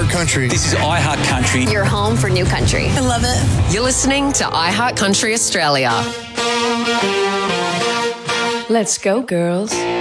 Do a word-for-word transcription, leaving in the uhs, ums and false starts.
Country. This is iHeart Country. Your home for new country. I love it. You're listening to iHeart Country Australia. Let's go, girls.